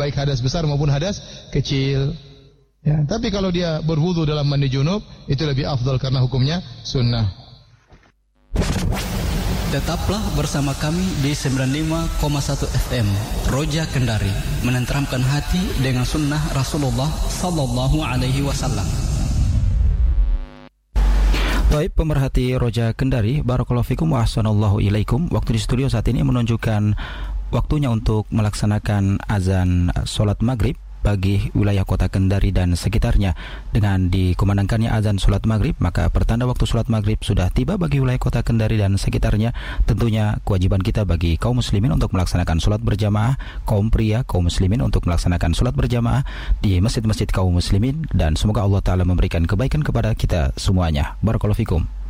baik hadas besar maupun hadas kecil. Ya, tapi kalau dia berwudu dalam mandi junub itu lebih afdal karena hukumnya sunnah. Tetaplah bersama kami di 95,1 FM Roja Kendari, menenteramkan hati dengan sunnah Rasulullah sallallahu alaihi wasallam. Baik pemerhati Roja Kendari, barakallahu fikum wa ahsanallahu ilaikum. Waktu di studio saat ini menunjukkan waktunya untuk melaksanakan azan salat maghrib bagi wilayah kota Kendari dan sekitarnya. Dengan dikumandangkannya azan salat maghrib, maka pertanda waktu salat maghrib sudah tiba bagi wilayah kota Kendari dan sekitarnya. Tentunya kewajiban kita bagi kaum muslimin untuk melaksanakan salat berjamaah, kaum pria, kaum muslimin untuk melaksanakan salat berjamaah di masjid-masjid kaum muslimin, dan semoga Allah Ta'ala memberikan kebaikan kepada kita semuanya. Barakallahu fikum.